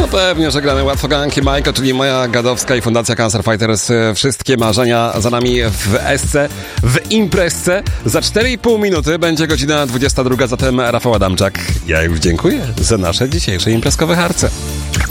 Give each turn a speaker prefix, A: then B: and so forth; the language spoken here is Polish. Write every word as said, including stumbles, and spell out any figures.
A: No pewnie, że gramy łatwo ganki Majko, czyli moja gadowska i Fundacja Cancer Fighters. Wszystkie marzenia za nami w Esce, w imprezce. Za cztery i pół minuty będzie godzina dwudziesta druga, zatem Rafał Adamczak. Ja już dziękuję za nasze dzisiejsze imprezkowe harce.